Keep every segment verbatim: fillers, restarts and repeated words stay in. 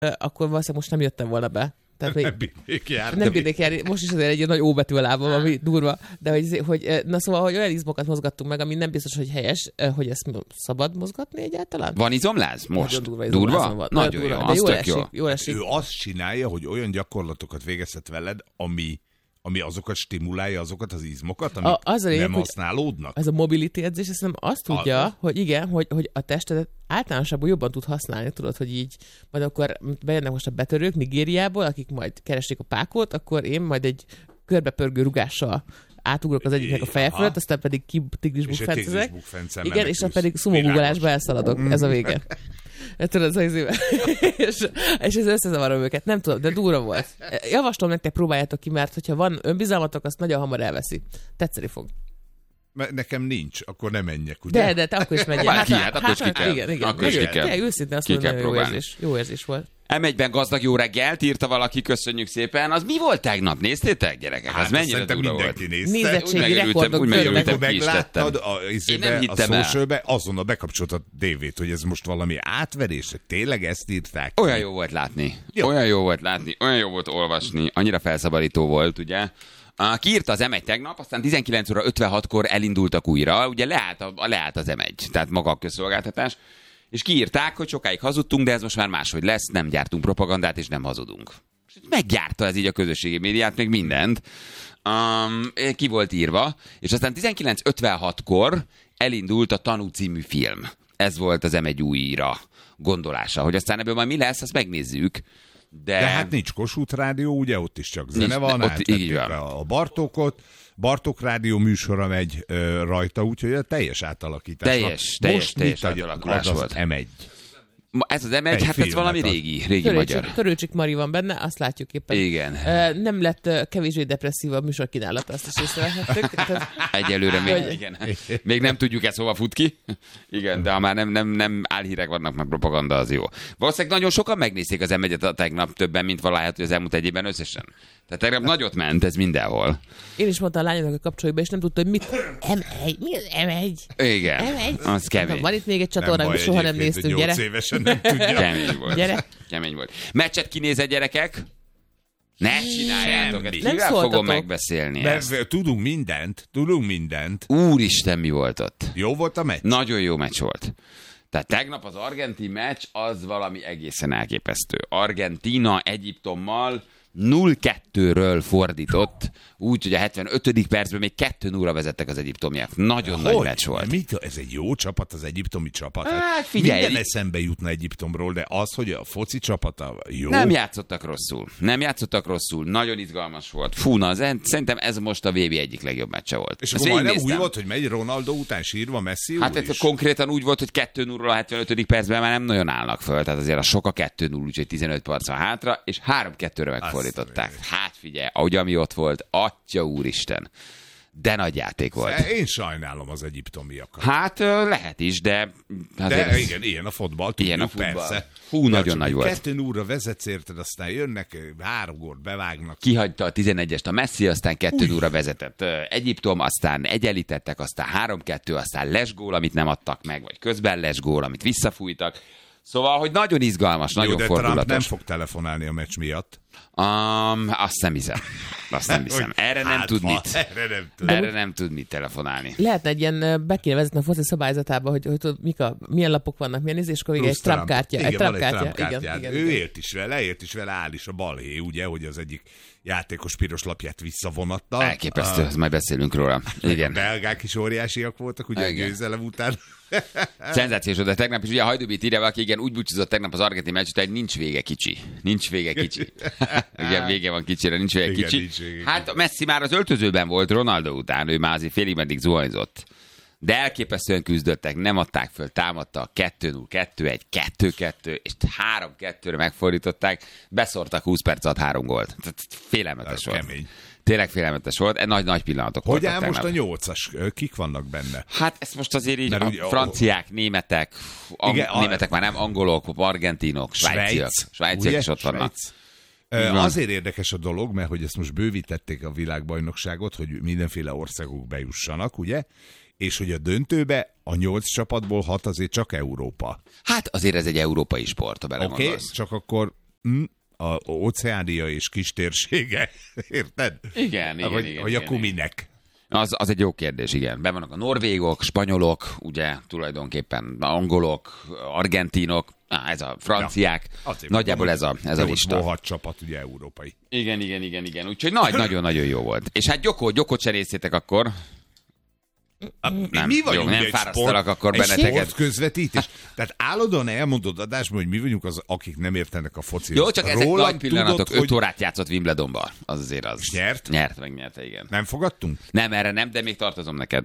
akkor valószínűleg most nem jöttem volna be. Tehát nem bírnék járni. Nem bírnék járni. Most is azért egy nagy óbetű a lábam, ami durva. De hogy, hogy, na szóval, hogy olyan izmokat mozgattunk meg, ami nem biztos, hogy helyes, hogy ezt szabad mozgatni egyáltalán. Van izomláz most? Durva? Durva? Van. Nagyon durva. jó, De az jól tök esik, jó. Jól esik. Ő azt csinálja, hogy olyan gyakorlatokat végezhet veled, ami ami azokat stimulálja, azokat az izmokat, amik a, az nem lényeg, használódnak. Ez a mobility edzés, ezt nem azt tudja, a, hogy igen, hogy, hogy a testedet általánosabban jobban tud használni, tudod, hogy így, majd akkor bejönnek most a betörők Nigériából, akik majd keresik a pákot, akkor én majd egy körbepörgő rugással átugrok az egyiknek a feje fölött, aztán pedig tigrisbukfencezek. Igen, és pedig szumogugolásba elszaladok. Mm. Ez a vége. Tudod, az izébe. és, és ez összezavarom őket. Nem tudom, de durva volt. Javaslom nektek, próbáljátok ki, mert hogyha van önbizalmatok, azt nagyon hamar elveszi. Tetszeni fog. Nekem nincs, akkor nem menjek, ugye? De, de te akkor is menjek. Hát, hát, hát, akkor is ki kell. Igen, igen. Akkor is ki kell. Te őszintén azt mondom, jó érzés. Jó érzés volt. em egyben gazdag jó reggelt, írta valaki, köszönjük szépen. Az mi volt tegnap? Néztétek, gyerekek? Hát az mennyire durva volt? Nézettségi rekordok törnek. Megláttad a, a, a socialbe, azonnal bekapcsolt a tévét, hogy ez most valami átverés, tényleg ezt írták. Olyan jó volt látni. Jó. Olyan jó volt látni, olyan jó volt olvasni. Annyira felszabadító volt, ugye? Kiírta az em egy tegnap, aztán tizenkilenc óra ötvenhatkor elindultak újra, ugye leállt, a, leállt az em egy, tehát maga a közszolgáltatás, és kiírták, hogy sokáig hazudtunk, de ez most már máshogy lesz, nem gyártunk propagandát, és nem hazudunk. Meggyárta ez így a közösségi médiát, meg mindent. Um, ki volt írva, és aztán tizenkilenc ötvenhatkor elindult a Tanú című film. Ez volt az em egy újra gondolása, hogy aztán ebből majd mi lesz, azt megnézzük. De... de hát nincs Kossuth Rádió, ugye ott is csak zene nincs, van, átvették a Bartókot, Bartók Rádió műsora megy ö, rajta, úgyhogy a teljes átalakítás. Teljes, teljes, most teljes mit átalakulás ad volt. az em egy? Ez az em egy, Egy hát ez valami régi, régi Törőcsik, magyar. Törőcsik Mari van benne, azt látjuk éppen. Igen. Uh, nem lett uh, kevésbé depresszív a műsor kínálata, azt is észrevehettük. Egyelőre még, igen. Még nem tudjuk, ez hova fut ki. Igen, de ha már nem, nem, nem álhírek vannak, meg propaganda, az jó. Valószínűleg nagyon sokan megnézték az em egyet a tegnap, többen, mint valahogy az elmúlt egy évben összesen. Tehát tegnap nagyot ment, ez mindenhol. Én is mondtam a lányoknak a kapcsolóba, és nem tudta, hogy mit... em egy? Mi az em egy? Igen, em egy? az kemény. Van itt még egy csatorna, amit soha nem néztünk, gyere. Évesen nem tudja. Kemény volt. Gyere. Kemény volt. Meccset kinézett, gyerekek? Ne csináljátok, ezt nem kivel szóltatok. fogom megbeszélni De ezt? tudunk mindent, tudunk mindent. Úristen, mi volt ott? Jó volt a meccs? Nagyon jó meccs volt. Tehát tegnap az argentin meccs az valami egészen elképesztő. Argentína Egyiptommal nulla kettőről fordított, úgy, hogy a hetvenötödik percben még kettő nullra vezettek az egyiptomiak. Nagyon hogy? nagy meccs volt. Mit? Ez egy jó csapat, az egyiptomi csapat. Hát, figyelj. Minden eszembe jutna Egyiptomról, de az, hogy a foci csapata jó. Nem játszottak rosszul. Nem játszottak rosszul. Nagyon izgalmas volt. Fú, na, szerintem ez most a vé bé egyik legjobb meccse volt. És Ezt akkor majdnem végignéztem. úgy volt, hogy megy Ronaldo után sírva Messi Hát úr ez is. konkrétan úgy volt, hogy kettő nullra a hetvenötödik percben már nem nagyon állnak föl, tehát azért a sok a kettő null, úgyhogy tizenöt perc van hátra, és három kettőre megfordították. Hát figyelj, ahogy ami ott volt, atya úristen. De nagy játék volt. Én sajnálom az egyiptomiakat. Hát lehet is, de... De ez... igen, ilyen a fotball, tudjuk, ilyen a futball. Persze. Hú, de nagyon nagy volt. Kettő nullra vezetsz, érted, aztán jönnek, három gólt bevágnak. Kihagyta a tizenegyest a Messi, aztán kettő nullra vezetett Egyiptom, aztán egyenlítettek, aztán három kettő, aztán lesgól, amit nem adtak meg, vagy közben lesgól, amit visszafújtak. Szóval, hogy nagyon izgalmas, Jó, nagyon de fordulatos. Trump nem fog telefonálni a meccs miatt. Um, azt nem hiszem. Azt nem hiszem. Erre nem hát, tud mit. Erre nem tud. Erre nem tud mit telefonálni. Lehetne egy ilyen, be kéne vezetni a foci szabályzatába, hogy, hogy tudod, mik a, milyen lapok vannak, milyen nézés, akkor egy Trump kártya. Igen, egy Trump van egy kártya. Trump kártyád. Igen, igen, ő igen. ért is vele, ért is vele, áll is a balhé, ugye, hogy az egyik játékos piros lapját visszavonatta. Elképesztő, a... majd beszélünk róla. Igen. A belgák is óriásiak voltak, ugye igen. a győzelem után. Szenzációs, de tegnap is ugye a Hajdubit írja, aki igen, úgy búcsúzott tegnap az argentin meccs, hogy nincs vége kicsi. Nincs vége kicsi. Igen, vége van kicsire, nincs vége igen, kicsi. nincs vége. Hát Messi már az öltözőben volt Ronaldo után, ő már azért félig meddig zuhanyzott. De elképesztően küzdöttek, nem adták föl, támadtak, kettő null, kettő egy, kettő kettő, és három kettőre megfordították, beszortak húsz perc alatt három gólt. Félelmetes volt. Kemény. Tényleg félelmetes volt, egy nagy-nagy pillanatok hogy voltak áll most tegnap. a nyolcas? Kik vannak benne? Hát ezt most azért így Mert a ugye, franciák, németek, ang- igen, a- németek már nem, angolok, argentinok, svájciak, Svájc, svájciak is ott vannak. Svájc. Azért érdekes a dolog, mert hogy ezt most bővítették a világbajnokságot, hogy mindenféle országok bejussanak, ugye? És hogy a döntőbe a nyolc csapatból hat azért csak Európa. Hát azért ez egy európai sport, ha Oké, belegondolsz. okay, csak akkor hm, a Óceánia és kis térsége, érted? Igen, igen, vagy, igen. Vagy igen, akkor igen. minek? Az, az egy jó kérdés, igen. Be vannak a norvégok, spanyolok, ugye tulajdonképpen angolok, argentinok, á, ez a franciák. Ja, nagyjából ez a, ez a lista. Jó csapat, ugye európai. Igen, igen, igen, igen. Úgyhogy nagy, nagyon-nagyon jó volt. És hát Gyokó, Gyokót se részétek akkor. Nem, mi vagyunk jó, nem egy fárasztalak sport, akkor egy benneteket. sport közvetítés. Tehát állandóan elmondod adásban, hogy mi vagyunk az, akik nem értenek a focihoz. Jó, csak ezek Rólam nagy pillanatok. tudod, öt hogy... órát játszott Wimbledonban. Az azért az. És nyert? Nyert, megnyerte, igen. Nem fogadtunk? Nem, erre nem, de még tartozom neked.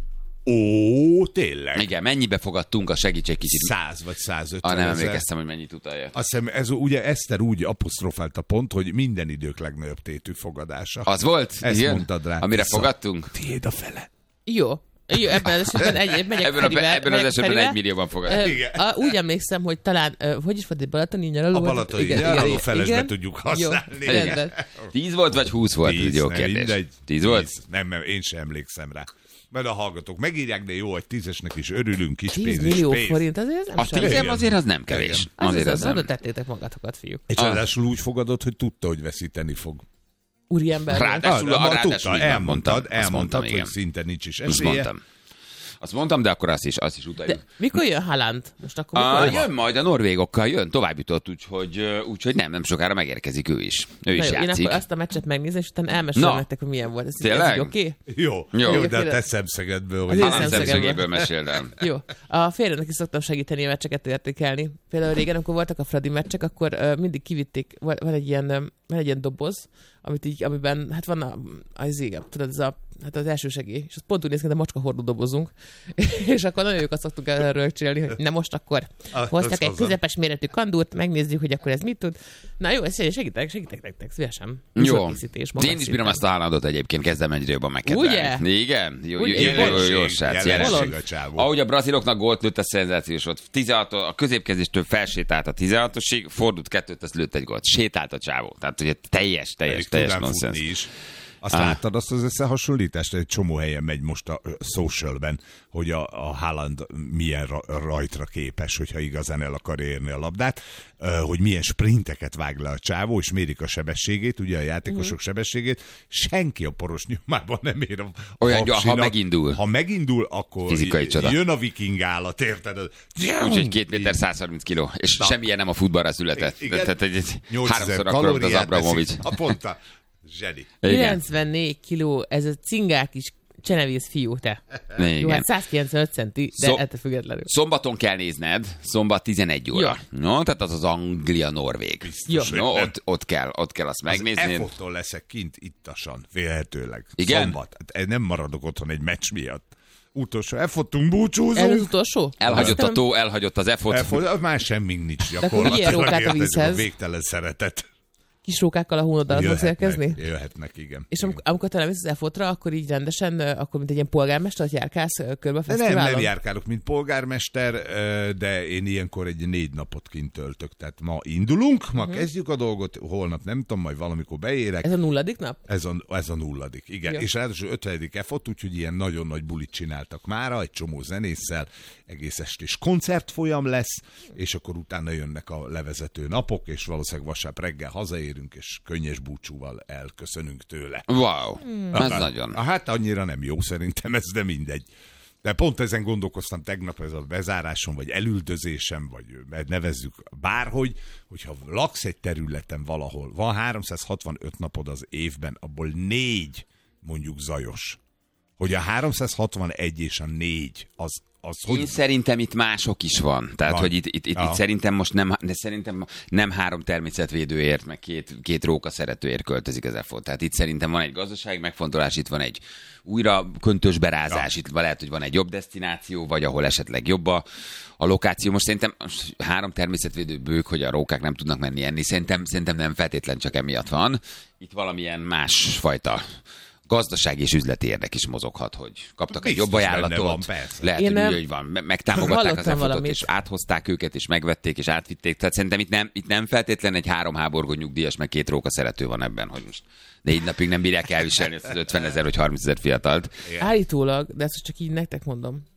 Ó, tényleg? Igen, mennyibe fogadtunk, a segíts egy kicsit. Száz vagy százötven Ah, nem ezer. emlékeztem, hogy mennyit utalja. Azt hiszem, ez ugye Eszter úgy apostrofált a pont, hogy minden idők legnagyobb tétű fogadása. Az volt? Ezt igen? mondtad rá. Amire Vissza. fogadtunk? Tiéd a fele. Jó. Jó, ebben az esetben egy, megyek Ebben, a, Ferivel, ebben az megyek esetben Ferivel. egy millióban fogadtunk. Ö, Igen. a, úgy emlékszem, hogy talán, ö, hogy is volt egy balatoni nyaraló? A volt? balatoni Igen, nyaraló igen, felesbe igen. tudjuk használni. Jó, rendben. Tíz volt, vagy húsz volt? Ez egy jó nem, kérdés. mindegy. Tíz volt? Tíz. Nem, nem, én sem emlékszem rá. Mert a hallgatók megírják, de jó, egy tízesnek is örülünk, kis tíz pénz millió és pénz. forint, azért ez nem A semmi. tízem azért az nem kevés. Az Azért az, az az, nem. oda tettétek magatokat, fiúk. És ráadásul úgy fogadod, hogy tudta, hogy veszíteni fog. Úriember. Ráadásul, Ah, a, ma ráadásul tudta, így van, elmondtad, mondtam. Azt elmondtad, mondtam, hogy igen. szinte nincs is Azt esélye. mondtam. Azt mondtam, de akkor azt is, azt is utaljuk. De mikor jön Haaland? Most akkor mikor Ah, jön? jön majd a norvégokkal, jön, tovább jutott, úgyhogy, úgyhogy nem, nem sokára megérkezik ő is. Ő Na is jó, én játszik. akkor azt a meccset megnézem, és utána elmesélem Na. nektek, hogy milyen volt. Ez, Tényleg? ez oké? Jó, Jó. jó, de a te szemszögedből, hogy Az én Hanem szemszögemből. szemszögéből meséldem. Jó. A férjemnek is szoktam segíteni a meccseket értékelni. Például régen, amikor voltak a Fradi meccsek, akkor uh, mindig kivitték, van van egy ilyen, um, van egy ilyen doboz, amit így, amiben, hát van a, az igen, tudod, ez a, hát az első segély, és az pont úgy néz ki, mint a macska hordó dobozunk, és akkor nagyon jókat szoktuk erről csinálni, hogy na most akkor Ah, hoztak az egy hozzá. közepes méretű kandúrt, megnézzük, hogy akkor ez mit tud. Na jó, ezt segítek, segítek nektek, szívesen. Jó. Műsorkészítés, Én is magas bírom szinten. ezt a Haalandot egyébként, kezdem egyre jobban megkedvelni. Ugye? Igen? Jó, jó, Ugye? jó, jó, jó, jó, Jelenség, srác, jelenség jelenség. a csávó. Ahogy a braziloknak gólt lőtt, a szenzációs volt. tizenhat, a középkezéstől felsétált a tizenhatosig, fordult kettőt, azt lőtt egy gólt. Sétált a csávó. Tehát ugye teljes, teljes, Pedig teljes tudnám nonsens. futni is. Azt Ah. láttad azt az összehasonlítást? Egy csomó helyen megy most a ö, socialben, hogy a, a Haaland milyen ra- rajtra képes, hogyha igazán el akar érni a labdát, ö, hogy milyen sprinteket vág le a csávó, és mérik a sebességét, ugye a játékosok sebességét. Senki a poros nyomában nem ér a Olyan, ha hapsinak. megindul. Ha megindul, akkor Fizikai csoda. jön a viking állat, érted? Úgyhogy két méter százharminc kiló. És Na. semmilyen nem a futballra született. Igen. Tehát egy, egy nyolcezer háromszor akkor, mint az kalóriát Abramovics. veszik. A ponta. Zseni. Igen. kilencvennégy kiló, ez a cingák kis csenevész fiú, te. Jó, Igen. hát száz kilencvenöt centi, de Szó- ettől függetlenül. Szombaton kell nézned, szombat tizenegy óra. No, tehát az az Anglia-Norvég. Biztos, hogy No, nem. ott, ott, kell, ott kell azt Az megnézni. Effottól leszek kint ittasan, vélhetőleg. Igen? Szombat. Hát nem maradok otthon egy meccs miatt. Utolsó Effottunk, Ez az búcsúzunk. utolsó? Elhagyott a Aztán tó, elhagyott az Effot. Effot, már semmink nincs akkor gyakorlatilag. vigyél rókát a Érted, vízhez. a végtelen szeretet. Kis rókákkal a hónoddal fogsz érkezni? jöhetnek, igen. És amikor, amikor te lemész az Efotra, akkor így rendesen, ö, akkor mint egy ilyen polgármester, hogy járkálsz ö, körbe a De nem, fesztiválon? nem járkálok, mint polgármester, ö, de én ilyenkor egy négy napot kint töltök. Tehát ma indulunk, ma uh-huh. kezdjük a dolgot, holnap nem tudom, majd valamikor beérek. Ez a nulladik nap? Ez a, ez a nulladik, igen. Jó. És ráadásul ötvenedik Effot, úgyhogy ilyen nagyon nagy bulit csináltak mára, egy csomó zenésszel, egész estés koncertfolyam lesz, és akkor utána jönnek a levezető napok, és valószínűleg vasárnap reggel hazaérünk, és könnyes búcsúval elköszönünk tőle. Wow, ez nagyon. Hát annyira nem jó szerintem ez, de mindegy. De pont ezen gondolkoztam tegnap, ez a bezáráson, vagy elüldözésem, vagy nevezzük bárhogy, hogyha laksz egy területen valahol, van háromszázhatvanöt napod az évben, abból négy mondjuk zajos. Hogy a háromszázhatvanegy és a négy, az, az Én hogy... szerintem itt mások is van. Tehát, Van. hogy itt, itt, itt, Ja. itt szerintem most nem, de szerintem nem három természetvédőért, meg két, két róka szeretőért költözik az Effort. Tehát itt szerintem van egy gazdasági megfontolás, itt van egy újra köntös berázás, Ja. itt lehet, hogy van egy jobb desztináció, vagy ahol esetleg jobb a, a lokáció. Most szerintem három természetvédő bők, hogy a rókák nem tudnak menni enni, szerintem, szerintem nem feltétlen csak emiatt van. Itt valamilyen másfajta gazdasági és üzleti érdek is mozoghat, hogy kaptak egy Biztos jobb benne ajánlatot. van, persze. Lehet, Én hogy nem- úgy, hogy van. Me- Megtámogatták az Hallottam Effotot, valamit. és áthozták őket, és megvették, és átvitték. Tehát szerintem itt nem, itt nem feltétlen egy három háborgó nyugdíjas, meg két róka szerető van ebben, hogy most négy napig nem bírják elviselni ezt az ötvenezer vagy harmincezer fiatalt. Állítólag, de ezt csak így nektek mondom.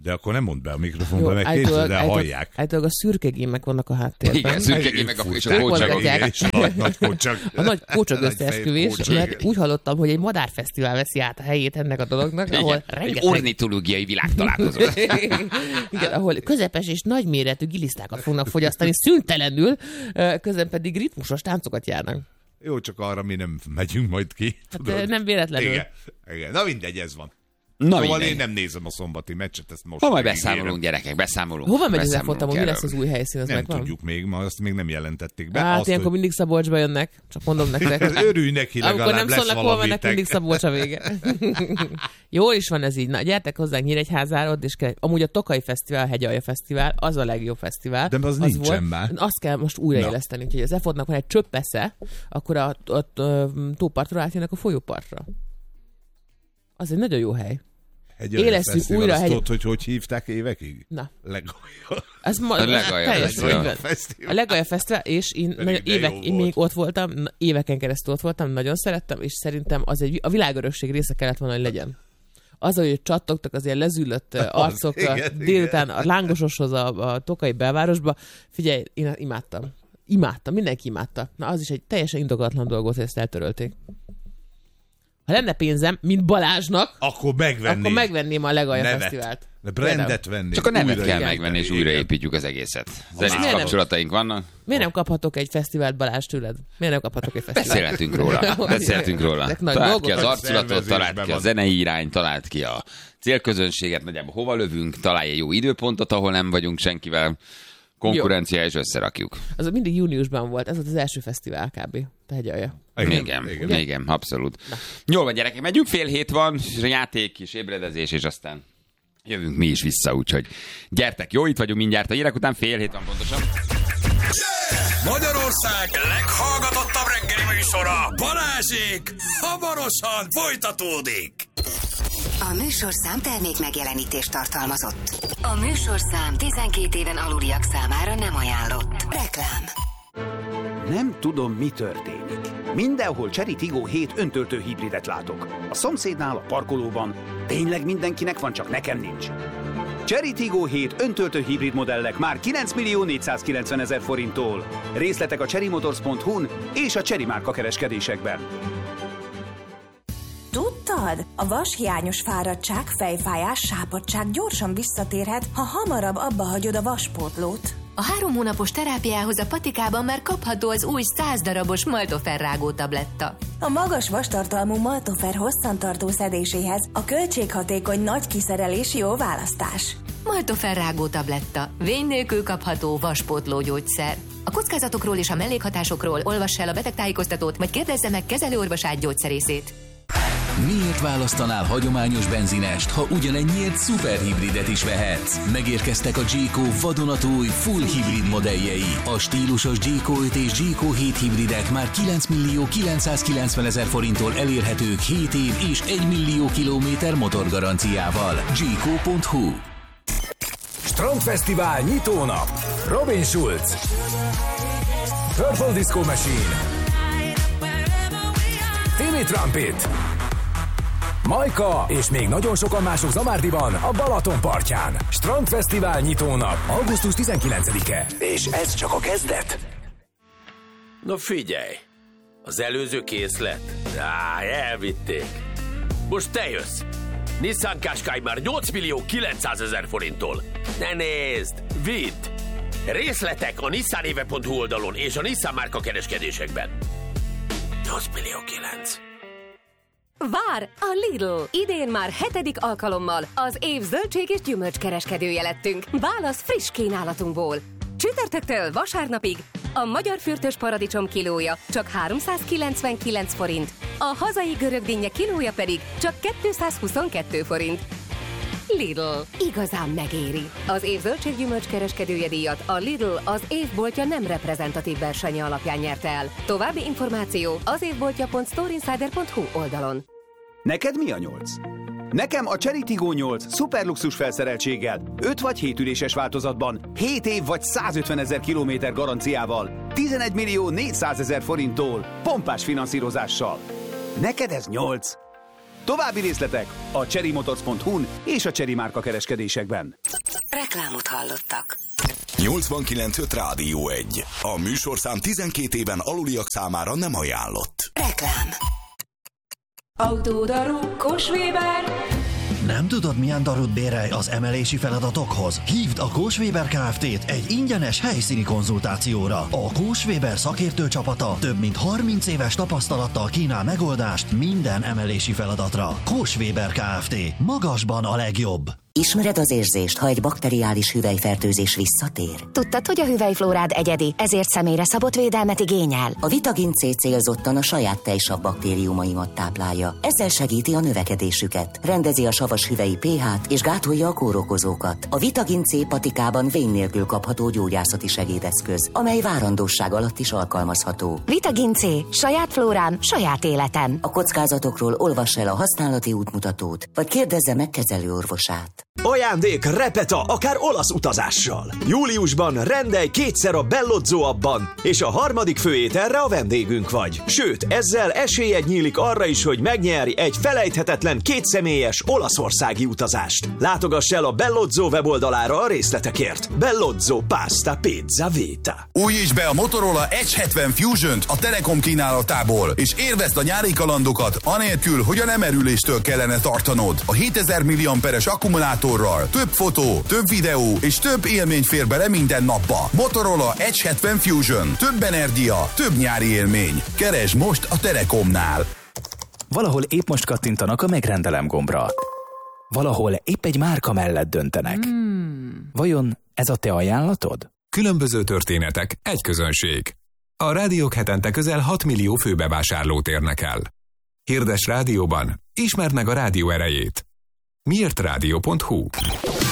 De akkor nem mondd be a mikrofonba, meg képzeld, de hallják. Általában a szürke gémek vannak a háttérben. Igen, szürke gémek a, és a kócsagok. Nagy, nagy kócsag. A nagy kócsag összeesküvés, mert úgy hallottam, hogy egy madárfesztivál veszi át a helyét ennek a dolognak, ahol rengeteg... ornitológiai világtalálkozó. Igen, ahol közepes és nagyméretű gilisztákat fognak fogyasztani szüntelenül, közben pedig ritmusos táncokat járnak. Jó, csak arra mi nem megyünk majd ki. Hát nem véletlenül. Igen, igen. Na mindegy, ez van. Na szóval mindegy. én nem nézem a szombati meccset, ezt most Ha majd megígérem. beszámolunk, gyerekek, beszámolunk. Hova megy az Beszámolunk e-fotamon? Mi erről. lesz az új helyszín? Az Nem megvan? tudjuk még, ma azt még nem jelentették be. Hát azt, ilyenkor hogy... mindig Szabolcsba jönnek, csak mondom nektek. Örülj neki, legalább Amikor nem lesz szólnak, hol vannak, valamitek. mindig Szabolcs a vége. Jól is van ez így. Na, gyertek hozzánk Nyíregyházára, ott is kell. Amúgy a Tokai Fesztivál, Hegyalja Fesztivál, az a legjobb fesztivál. De az nincsen már. Azt kell most újraéleszteni. Úgyhogy az e-fotnak van egy csöppesze, akkor a, a, a, a tópartról átjönnek a folyópartra. Az egy nagyon jó hely. Élesszük újra a hegy... Tudod, hogy hogy hívták évekig? Na. Legalja. Ez ma... A Legalja Fesztivál. Fesztivál. A Legalja Fesztivál, és én nagyon évek, én még ott voltam, éveken keresztül ott voltam, nagyon szerettem, és szerintem az egy, a világörökség része kellett volna, hogy legyen. Az, hogy csattogtak az ilyen lezüllött arcok az, igen, délután igen. a lángososhoz a, a Tokai belvárosba. Figyelj, én imádtam. Imádtam, mindenki imádta. Na, az is egy teljesen indokolatlan dolog volt, hogy ezt eltörölték. Ha lenne pénzem, mint Balázsnak, akkor megvenném. akkor megvenném a Legalja Fesztivált. De brandet venni. Csak a nevet újra kell igen. megvenni, és Igen. újraépítjük az egészet. Zenés miért nem? kapcsolataink vannak. Miért nem kaphatok egy fesztivált, Balázs, tőled? Miért nem kaphatok egy fesztivált? Beszélhetünk róla. Beszélhetünk róla. Ezek nagy Talált ki dolgok. az arculatot, Szervezésben talált ki a van. zenei irány, talált ki a célközönséget, nagyjából hova lövünk, találj egy jó időpontot, ahol nem vagyunk senkivel. Konkurencia, és összerakjuk. Az mindig júniusban volt, ez volt az első fesztivál kb. Te Hegyalja. Igen, igen, igen, igen abszolút. Na. Jól van, gyerekek, megyünk, fél hét van, játék, kis ébredezés, és aztán jövünk mi is vissza, úgyhogy gyertek, jó, itt vagyunk mindjárt, a hírek után fél hét van pontosan. Magyarország leghallgatottabb reggeli műsora, Balázsék, hamarosan folytatódik. A műsorszám termék megjelenítést tartalmazott. A műsorszám tizenkét éven aluliak számára nem ajánlott. Reklám. Nem tudom, mi történik. Mindenhol Chery Tiggo hét öntöltő hibridet látok. A szomszédnál, a parkolóban. Tényleg mindenkinek van, csak nekem nincs. Chery Tiggo hét öntöltő hibrid modellek már kilenc millió négyszázkilencven ezer forinttól. Részletek a chery motors pont hu-n és a Chery márka kereskedésekben. Tudtad? A vashiányos fáradtság, fejfájás, sápadtság gyorsan visszatérhet, ha hamarabb abba hagyod a vaspótlót. A három hónapos terápiához a patikában már kapható az új száz darabos Maltofer rágó tabletta. A magas vastartalmú Maltofer hosszantartó szedéséhez a költséghatékony nagy kiszerelés jó választás. Maltofer rágó tabletta. Vény nélkül kapható vaspótló gyógyszer. A kockázatokról és a mellékhatásokról olvass el a betegtájékoztatót, vagy kérdezze meg kezelőorvosát gyógyszerészét. Miért választanál hagyományos benzinest, ha ugyanennyiért szuperhibridet is vehetsz? Megérkeztek a G-Co vadonatúj full hibrid modelljei. A stílusos G-Co öt és G-Co hét hibridek már kilenc millió kilencszázkilencven ezer forinttól elérhetők hét év és egy millió kilométer motorgaranciával. G-Co pont hu. Strandfesztivál nyitónap. Robin Schulz, Purple Disco Machine, Timmy Trumpet, Majka és még nagyon sokan mások Zamárdiban, a Balaton partján. Strandfesztivál nyitónap, augusztus tizenkilencedike. És ez csak a kezdet. Na figyelj, az előző készlet? Á, elvitték. Most te jössz. Nissan Qashqai már nyolc millió kilencszázezer forinttól. Ne nézd, vidd! Részletek a nissanéve pont hu oldalon és a Nissan márka kereskedésekben. nyolc millió kilenc. Vár a Lidl! Idén már hetedik alkalommal az év zöldség és gyümölcs kereskedője lettünk. Válasz friss kínálatunkból. Csütörtöktől vasárnapig a magyar fürtös paradicsom kilója csak háromszázkilencvenkilenc forint, a hazai görög dinnye kilója pedig csak kétszázhuszonkettő forint. Lidl. Igazán megéri. Az év zöldséggyümölcs kereskedője díjat a Lidl az évboltja nem reprezentatív versenye alapján nyerte el. További információ az évboltja pont storeinsider pont hu oldalon. Neked mi a nyolc? Nekem a Chery Tiggo nyolc szuperluxus felszereltséggel, öt vagy hét üléses változatban, hét év vagy százötven ezer kilométer garanciával, tizenegy millió négyszázezer forinttól, pompás finanszírozással. Neked ez nyolc? További részletek a chery motors pont hu-n és a Chery márka kereskedésekben. Reklámot hallottak. nyolcvankilenc öt Rádió egy. A műsorszám tizenkét éven aluliak számára nem ajánlott. Reklám. Autódaru Kós-Weber. Nem tudod, milyen darut bérelj az emelési feladatokhoz? Hívd a Kós-Weber Kft-t egy ingyenes helyszíni konzultációra. A Kós-Weber szakértő csapata több mint harminc éves tapasztalattal kínál megoldást minden emelési feladatra. Kós-Weber Kft. Magasban a legjobb. Ismered az érzést, ha egy bakteriális hüvelyfertőzés visszatér? Tudtad, hogy a hüvelyflórád egyedi, ezért személyre szabott védelmet igényel? A Vitagin C célzottan a saját tejsav baktériumaimat táplálja. Ezzel segíti a növekedésüket, rendezi a savas hüvelyi pH-t és gátolja a kórokozókat. A Vitagin C patikában vén nélkül kapható gyógyászati segédeszköz, amely várandóság alatt is alkalmazható. Vitagin C. Saját flórám, saját életem. A kockázatokról olvass el a használati útmutatót, vagy kérdezze meg kezelőorvosát. Ajándék Repeta, akár olasz utazással. Júliusban rendelj kétszer a Bellozzo appban, és a harmadik főételre a vendégünk vagy. Sőt, ezzel esélyed nyílik arra is, hogy megnyerj egy felejthetetlen kétszemélyes olaszországi utazást. Látogass el a Bellozzo weboldalára a részletekért. Bellozzo Pasta Pizza Vita. Újítsd be a Motorola Edge hetven Fusion-t a Telekom kínálatából, és élvezd a nyári kalandokat, anélkül, hogy a lemerüléstől kellene tartanod. A hétezer milliamperes akkumulátorral több fotó, több videó és több élmény fér bele minden napba. Motorola Edge hetven Fusion. Több energia, több nyári élmény. Keresd most a Telekomnál. Valahol épp most kattintanak a megrendelem gombra. Valahol épp egy márka mellett döntenek. Hmm. Vajon ez a te ajánlatod? Különböző történetek, egy közönség. A rádiók hetente közel hat millió főbevásárlót érnek el. Hirdess rádióban, ismerd meg a rádió erejét. miért rádió pont hu